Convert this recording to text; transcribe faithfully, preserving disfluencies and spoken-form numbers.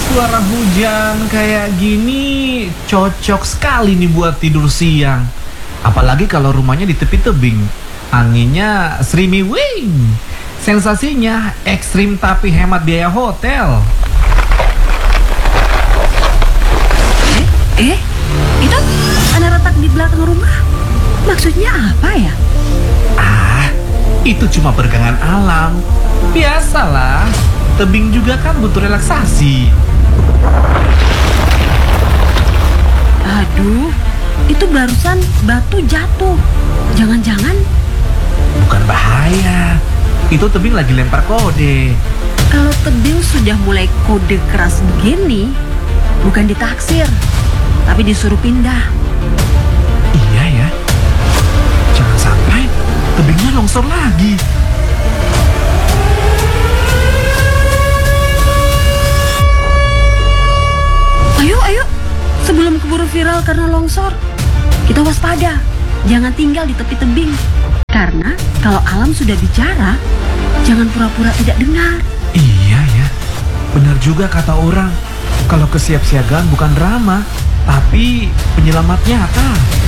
Suara hujan kayak gini cocok sekali nih buat tidur siang. Apalagi kalau rumahnya di tepi tebing. Anginnya serimi wing. Sensasinya ekstrim tapi hemat biaya hotel. Eh, eh, itu ada retak di belakang rumah. Maksudnya apa ya? Ah, itu cuma peregangan alam. Biasalah, tebing juga kan butuh relaksasi. Aduh, itu barusan batu jatuh. Jangan-jangan Bukan bahaya, itu tebing lagi lempar kode. kalau tebing sudah mulai kode keras begini, bukan ditaksir, tapi disuruh pindah. Iya ya, jangan sampai tebingnya longsor lagi. Ayo, ayo, sebelum keburu viral karena longsor, kita waspada. Jangan tinggal di tepi tebing. Karena kalau alam sudah bicara, jangan pura-pura tidak dengar. Iya ya, benar juga kata orang. Kalau kesiapsiagaan bukan drama, tapi penyelamat nyata.